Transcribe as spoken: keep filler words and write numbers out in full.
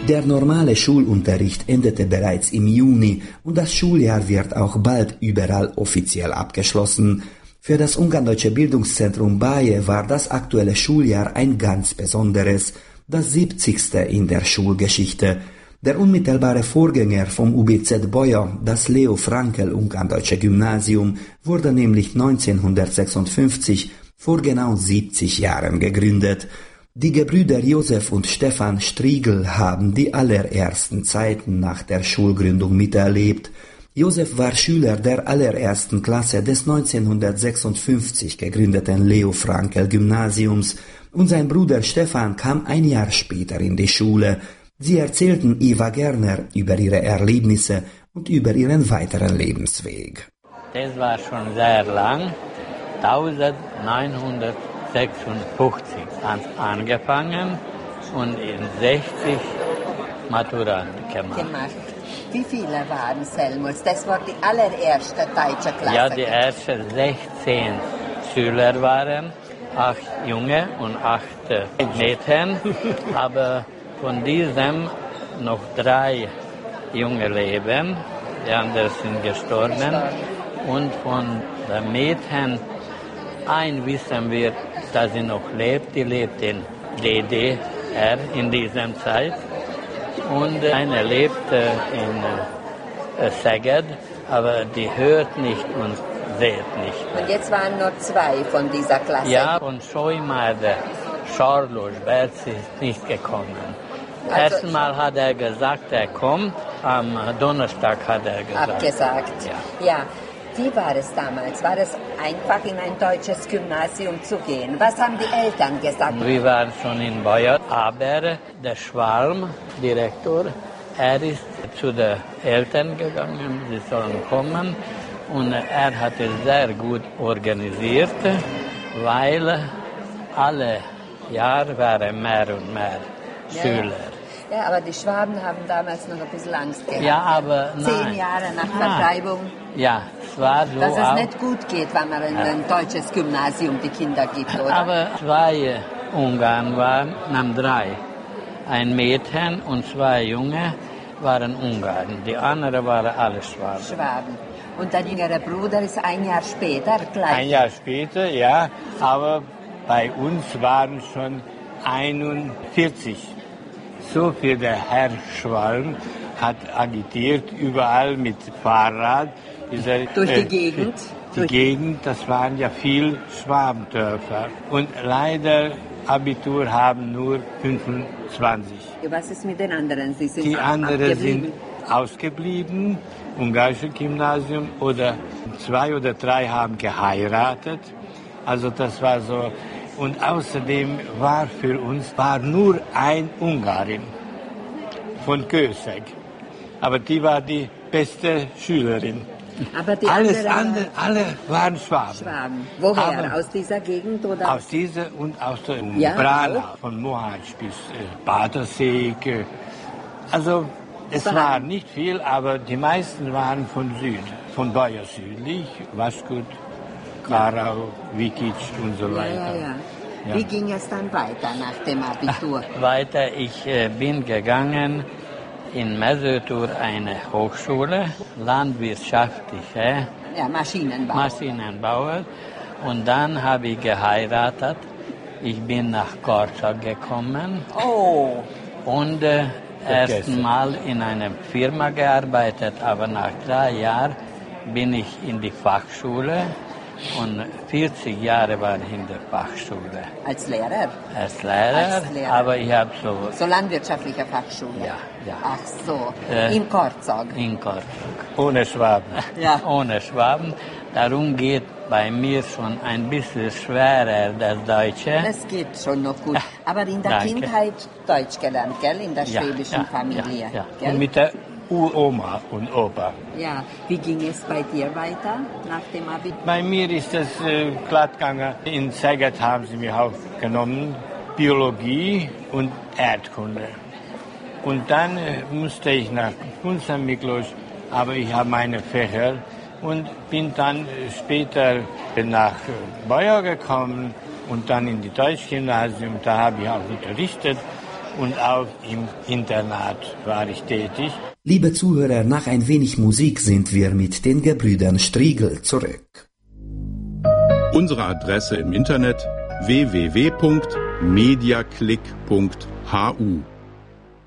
Der normale Schulunterricht endete bereits im Juni und das Schuljahr wird auch bald überall offiziell abgeschlossen. Für das Ungarndeutsche Bildungszentrum Baje war das aktuelle Schuljahr ein ganz besonderes, das siebzigste in der Schulgeschichte. Der unmittelbare Vorgänger vom U B Z Baja, das Leo Frankel Ungarndeutsche Gymnasium, wurde nämlich neunzehnhundertsechsundfünfzig vor genau siebzig Jahren gegründet. Die Gebrüder Josef und Stefan Striegel haben die allerersten Zeiten nach der Schulgründung miterlebt. Josef war Schüler der allerersten Klasse des neunzehnhundertsechsundfünfzig gegründeten Leo Frankel Gymnasiums und sein Bruder Stefan kam ein Jahr später in die Schule. Sie erzählten Eva Gerner über ihre Erlebnisse und über ihren weiteren Lebensweg. Das war schon sehr lang, neunzehnhundertsechsundfünfzig angefangen und in sechzig Maturant gemacht. gemacht. Wie viele waren es, Helmut? Das war die allererste deutsche Klasse. Ja, die ersten sechzehn Schüler waren, acht Junge und acht Mädchen, aber von diesem noch drei Junge leben, die anderen sind gestorben. Und von den Mädchen, ein wissen wir, dass sie noch lebt, die lebt in D D R in dieser Zeit. Und eine lebt in Szeged, aber die hört nicht und sieht nicht. Und jetzt waren nur zwei von dieser Klasse. Ja, und schon mal der Charles Berz ist nicht gekommen. Also, Erstmal hat er gesagt, er kommt, am Donnerstag hat er gesagt. Abgesagt. Ja. ja. Wie war es damals? War es einfach, in ein deutsches Gymnasium zu gehen? Was haben die Eltern gesagt? Wir waren schon in Bayern, aber der Schwarm-Direktor, er ist zu den Eltern gegangen, sie sollen kommen und er hat es sehr gut organisiert, weil alle Jahre waren mehr und mehr Schüler. Ja. Ja, aber die Schwaben haben damals noch ein bisschen Angst gehabt. Ja, aber nein. Zehn Jahre nach Vertreibung. Ja, es war so. Dass es auch, nicht gut geht, wenn man in ja. ein deutsches Gymnasium die Kinder gibt, oder? Aber zwei Ungarn waren, nein, drei. Ein Mädchen und zwei Junge waren Ungarn. Die anderen waren alle Schwaben. Schwaben. Und der jüngere Bruder ist ein Jahr später gleich. Ein Jahr später, ja. Aber bei uns waren schon einundvierzig. So viel der Herr Schwalm hat agitiert, überall mit Fahrrad. Dieser, Durch die äh, Gegend? Die Durch Gegend, das waren ja viel Schwabendörfer. Und leider Abitur haben nur fünfundzwanzig. Was ist mit den anderen? Sie sind die anderen abgeblieben. sind ausgeblieben, ungarische Gymnasium, oder zwei oder drei haben geheiratet. Also das war so. Und außerdem war für uns war nur ein Ungarin von Köseg. Aber die war die beste Schülerin. Aber die Alles anderen andere, alle waren Schwaben. Schwaben. Woher? Aber aus dieser Gegend oder? Aus dieser und aus der Ja, Brana, auch? von Mohács bis äh, Badersee. Äh, also es Aha. war nicht viel, aber die meisten waren von Süd, von Bayer südlich, Vaskut, Karau, Vikic und so weiter. Ja, ja, ja. Ja. Wie ging es dann weiter nach dem Abitur? Weiter, ich äh, bin gegangen in Mezőtúr eine Hochschule, landwirtschaftliche Ja, Maschinenbau. Maschinenbauer. Und dann habe ich geheiratet. Ich bin nach Korczak gekommen Oh, und äh, erstmal in einer Firma gearbeitet, aber nach drei Jahren bin ich in die Fachschule und vierzig Jahre war ich in der Fachschule. als Lehrer? Als Lehrer, Als Lehrer. aber ich habe so, So landwirtschaftliche Fachschule? ja, ja, Ach so, Äh, in Korczak. in Korczak. Ohne Schwaben. Ja. Ohne Schwaben. Darum geht bei mir schon ein bisschen schwerer das Deutsche. Das geht schon noch gut. Aber in der Danke. Kindheit Deutsch gelernt, gell? In der Ja, schwäbischen ja, Familie. ja, ja. Gell? Und mit der Uroma und Opa. Ja, wie ging es bei dir weiter nach dem Abitur? Bei mir ist das äh, glatt gegangen. In Szeged haben sie mich aufgenommen, Biologie und Erdkunde. Und dann äh, musste ich nach Kunst-Sankt Miklós, aber ich habe meine Fächer und bin dann äh, später nach äh, Bayer gekommen und dann in die Deutschgymnasium. Da habe ich auch unterrichtet und auch im Internat war ich tätig. Liebe Zuhörer, nach ein wenig Musik sind wir mit den Gebrüdern Striegel zurück. Unsere Adresse im Internet w w w punkt mediaclick punkt h u